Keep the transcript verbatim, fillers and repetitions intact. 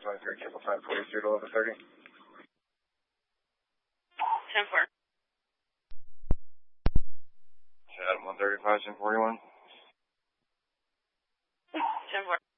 twenty-three, triple five, forty-three to eleven thirty. ten four. Adam one thirty-five, ten forty-one. ten four.